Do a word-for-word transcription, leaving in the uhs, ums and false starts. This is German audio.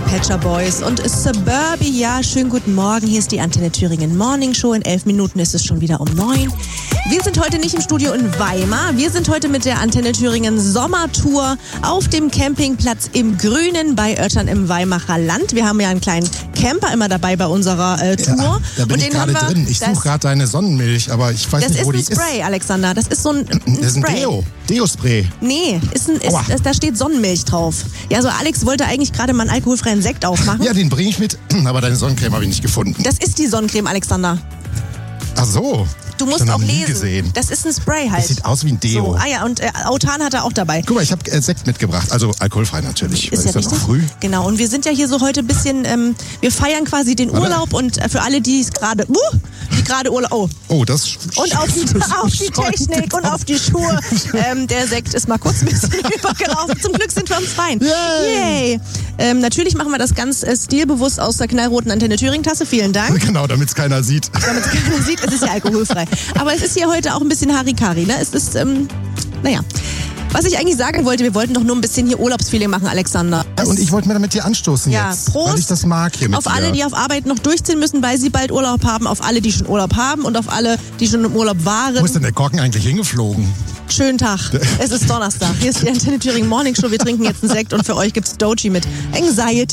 Pet Shop Boys und Suburbia. Schönen guten Morgen, hier ist die Antenne Thüringen Morning Show. In elf Minuten ist es schon wieder um neun. Wir sind heute nicht im Studio in Weimar. Wir sind heute mit der Antenne Thüringen Sommertour auf dem Campingplatz im Grünen bei Oettern im Weimarer Land. Wir haben ja einen kleinen Camper immer dabei bei unserer äh, Tour. Ja, da bin und ich gerade drin. Ich suche gerade deine Sonnenmilch, aber ich weiß nicht, wo die ist. Das ist ein Spray, Alexander. Das ist so ein, ein Das ist ein Spray. Deo. Deo-Spray. Nee, ist ein, ist, ist, da steht Sonnenmilch drauf. Ja, so Alex wollte eigentlich gerade mal einen alkoholfreien Sekt aufmachen. Ja, den bringe ich mit, aber deine Sonnencreme habe ich nicht gefunden. Das ist die Sonnencreme, Alexander. Ach so. Du musst ich auch noch nie lesen. Gesehen. Das ist ein Spray halt. Das sieht aus wie ein Deo. So, ah ja, und äh, Autan hat er auch dabei. Guck mal, ich habe äh, Sekt mitgebracht, also alkoholfrei natürlich. Ist ja richtig. Noch früh. Genau, und wir sind ja hier so heute ein bisschen, ähm, wir feiern quasi den Warte. Urlaub und äh, für alle, die es gerade, uh, die gerade Urlaub, oh. Oh, das... Und auf die, auf die Technik und auf die Schuhe. Ähm, der Sekt ist mal kurz ein bisschen übergelaufen. Zum Glück sind wir uns fein. Yay! Yay. Ähm, natürlich machen wir das ganz äh, stilbewusst aus der knallroten Antenne Thüringen-Tasse. Vielen Dank. Genau, damit es keiner sieht. Damit es keiner sieht, es ist ja alkoholfrei. Aber es ist hier heute auch ein bisschen Harikari, ne? Es ist, ähm, naja. Was ich eigentlich sagen wollte, wir wollten doch nur ein bisschen hier Urlaubsfeeling machen, Alexander. Ja, und ich wollte mir damit hier anstoßen ja, jetzt, Prost weil ich das mag hier mit auf alle, dir. die auf Arbeit noch durchziehen müssen, weil sie bald Urlaub haben, auf alle, die schon Urlaub haben und auf alle, die schon im Urlaub waren. Wo ist denn der Korken eigentlich hingeflogen? Schönen Tag. Es ist Donnerstag. Hier ist die Antenne Thüringen Morning Show. Wir trinken jetzt einen Sekt und für euch gibt's Doechii mit Anxiety.